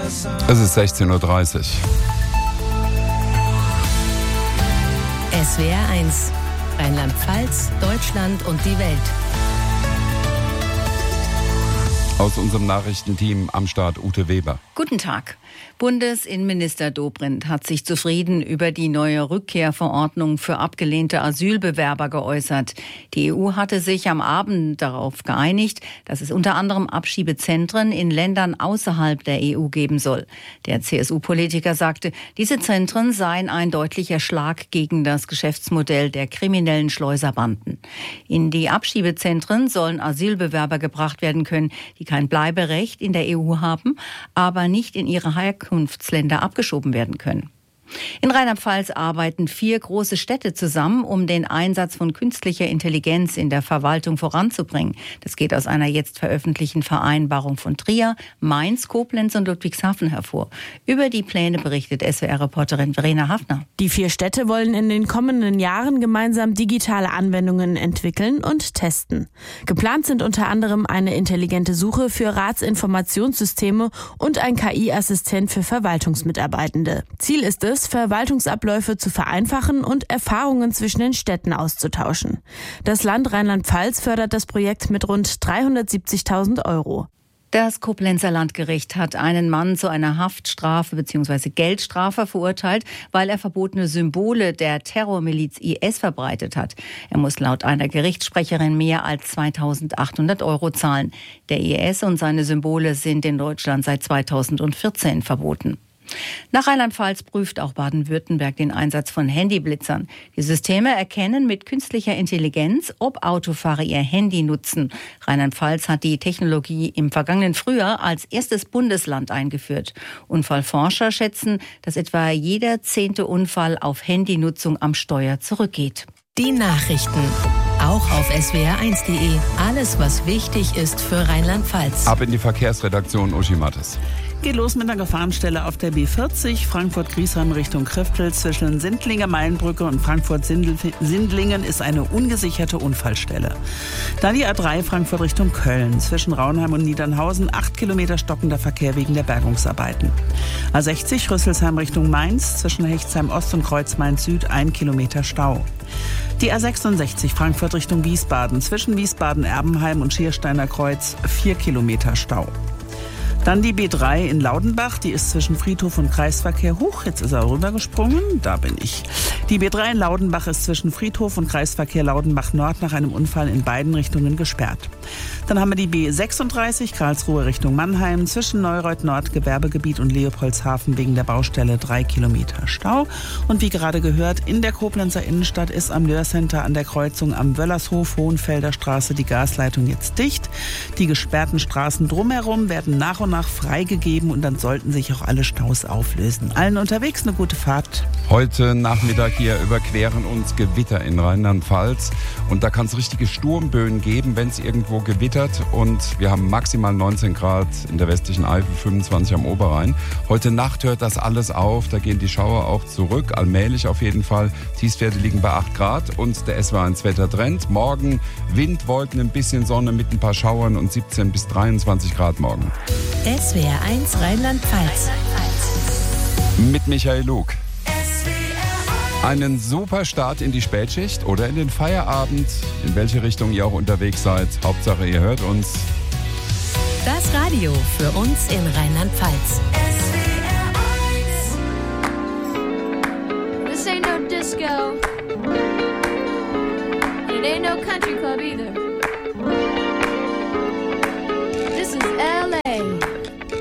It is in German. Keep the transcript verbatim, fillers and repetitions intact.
Es ist sechzehn Uhr dreißig. S W R eins, Rheinland-Pfalz, Deutschland und die Welt. Aus unserem Nachrichtenteam am Start Ute Weber. Guten Tag. Bundesinnenminister Dobrindt hat sich zufrieden über die neue Rückkehrverordnung für abgelehnte Asylbewerber geäußert. Die E U hatte sich am Abend darauf geeinigt, dass es unter anderem Abschiebezentren in Ländern außerhalb der E U geben soll. Der C S U-Politiker sagte, diese Zentren seien ein deutlicher Schlag gegen das Geschäftsmodell der kriminellen Schleuserbanden. In die Abschiebezentren sollen Asylbewerber gebracht werden können, die kein Bleiberecht in der E U haben, aber nicht in ihre Herkunftsländer abgeschoben werden können. In Rheinland-Pfalz arbeiten vier große Städte zusammen, um den Einsatz von künstlicher Intelligenz in der Verwaltung voranzubringen. Das geht aus einer jetzt veröffentlichten Vereinbarung von Trier, Mainz, Koblenz und Ludwigshafen hervor. Über die Pläne berichtet S W R-Reporterin Verena Hafner. Die vier Städte wollen in den kommenden Jahren gemeinsam digitale Anwendungen entwickeln und testen. Geplant sind unter anderem eine intelligente Suche für Ratsinformationssysteme und ein K I-Assistent für Verwaltungsmitarbeitende. Ziel ist es, Verwaltungsabläufe zu vereinfachen und Erfahrungen zwischen den Städten auszutauschen. Das Land Rheinland-Pfalz fördert das Projekt mit rund dreihundertsiebzigtausend Euro. Das Koblenzer Landgericht hat einen Mann zu einer Haftstrafe bzw. Geldstrafe verurteilt, weil er verbotene Symbole der Terrormiliz I S verbreitet hat. Er muss laut einer Gerichtssprecherin mehr als zweitausendachthundert Euro zahlen. Der I S und seine Symbole sind in Deutschland seit zweitausendvierzehn verboten. Nach Rheinland-Pfalz prüft auch Baden-Württemberg den Einsatz von Handyblitzern. Die Systeme erkennen mit künstlicher Intelligenz, ob Autofahrer ihr Handy nutzen. Rheinland-Pfalz hat die Technologie im vergangenen Frühjahr als erstes Bundesland eingeführt. Unfallforscher schätzen, dass etwa jeder zehnte Unfall auf Handynutzung am Steuer zurückgeht. Die Nachrichten. Auch auf S W R eins punkt de. Alles, was wichtig ist für Rheinland-Pfalz. Ab in die Verkehrsredaktion, Uschi Mattes. Geht los mit einer Gefahrenstelle auf der B vierzig, Frankfurt-Griesheim Richtung Kriftel. Zwischen Sindlinger-Mainbrücke und Frankfurt-Sindlingen ist eine ungesicherte Unfallstelle. Dann die A drei Frankfurt Richtung Köln. Zwischen Raunheim und Niedernhausen acht Kilometer stockender Verkehr wegen der Bergungsarbeiten. A sechzig Rüsselsheim Richtung Mainz. Zwischen Hechtsheim Ost und Kreuzmain Süd ein Kilometer Stau. Die A sechsundsechzig Frankfurt Richtung Wiesbaden. Zwischen Wiesbaden-Erbenheim und Schiersteiner Kreuz vier Kilometer Stau. Dann die B drei in Laudenbach, die ist zwischen Friedhof und Kreisverkehr hoch. Jetzt ist er rübergesprungen, da bin ich. Die B drei in Laudenbach ist zwischen Friedhof und Kreisverkehr Laudenbach Nord nach einem Unfall in beiden Richtungen gesperrt. Dann haben wir die B sechsunddreißig Karlsruhe Richtung Mannheim, zwischen Neureuth Nord Gewerbegebiet und Leopoldshafen wegen der Baustelle drei Kilometer Stau. Und wie gerade gehört, in der Koblenzer Innenstadt ist am Löhr-Center an der Kreuzung am Wöllershof Hohenfelder Straße die Gasleitung jetzt dicht. Die gesperrten Straßen drumherum werden nach und nach freigegeben und dann sollten sich auch alle Staus auflösen. Allen unterwegs eine gute Fahrt. Heute Nachmittag hier überqueren uns Gewitter in Rheinland-Pfalz und da kann es richtige Sturmböen geben, wenn es irgendwo gewittert, und wir haben maximal neunzehn Grad in der westlichen Eifel, fünfundzwanzig am Oberrhein. Heute Nacht hört das alles auf, da gehen die Schauer auch zurück, allmählich auf jeden Fall. Tiefstwerte liegen bei acht Grad und der S W R eins Wettertrend. Morgen Wind, Wolken, ein bisschen Sonne mit ein paar Schauern und siebzehn bis dreiundzwanzig Grad morgen. S W R eins Rheinland-Pfalz. Mit Michael Lug. Einen super Start in die Spätschicht oder in den Feierabend, in welche Richtung ihr auch unterwegs seid. Hauptsache, ihr hört uns. Das Radio für uns in Rheinland-Pfalz. This ain't no disco. It ain't no country club either.